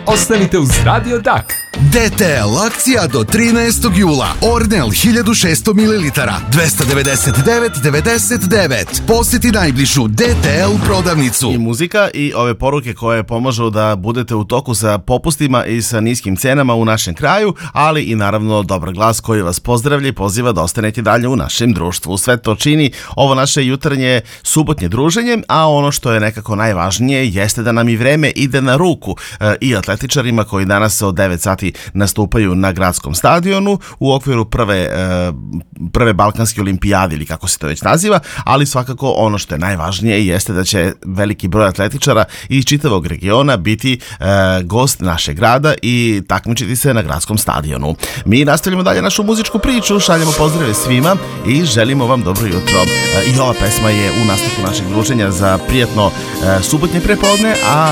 Ostanite uz Radio Dak. DTL akcija do 13. jula. Ornel 1600 ml 299,99. Posjeti najbližu DTL prodavnicu. I muzika i ove poruke koje pomažu da budete u toku sa popustima i sa niskim cenama u našem kraju, ali i naravno dobar glas koji vas pozdravlja i poziva da ostanete dalje u našem društvu. Sve to čini ovo naše jutarnje subotnje druženje, a ono što je nekako najvažnije jeste da nam i vreme ide na ruku i atletičarima koji danas od 9 sati nastupaju na gradskom stadionu u okviru prve balkanske olimpijade ili kako se to već naziva, ali svakako ono što je najvažnije jeste da će veliki broj atletičara iz čitavog regiona biti gost našeg grada i takmičiti se na gradskom stadionu. Mi nastavljamo dalje našu muzičku priču, šaljemo pozdrave svima i želimo vam dobro jutro. I ova pesma je u nastavku našeg druženja za prijatno subotnje prepodne, a